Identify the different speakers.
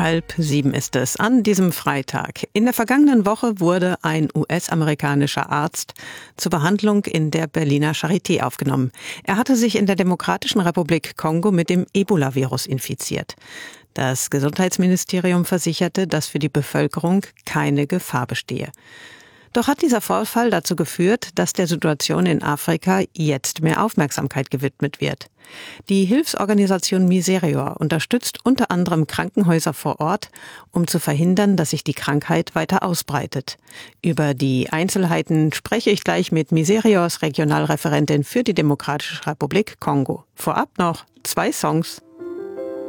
Speaker 1: 6:30 ist es an diesem Freitag. In der vergangenen Woche wurde ein US-amerikanischer Arzt zur Behandlung in der Berliner Charité aufgenommen. Er hatte sich in der Demokratischen Republik Kongo mit dem Ebola-Virus infiziert. Das Gesundheitsministerium versicherte, dass für die Bevölkerung keine Gefahr bestehe. Doch hat dieser Vorfall dazu geführt, dass der Situation in Afrika jetzt mehr Aufmerksamkeit gewidmet wird. Die Hilfsorganisation Miserior unterstützt unter anderem Krankenhäuser vor Ort, um zu verhindern, dass sich die Krankheit weiter ausbreitet. Über die Einzelheiten spreche ich gleich mit Miseriors Regionalreferentin für die Demokratische Republik Kongo. Vorab noch 2 Songs.